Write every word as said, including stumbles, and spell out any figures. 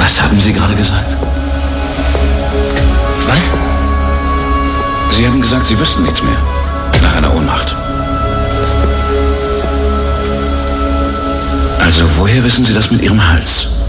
Was haben Sie gerade gesagt? Was? Sie haben gesagt, Sie wüssten nichts mehr. Nach einer Ohnmacht. Also woher wissen Sie das mit Ihrem Hals?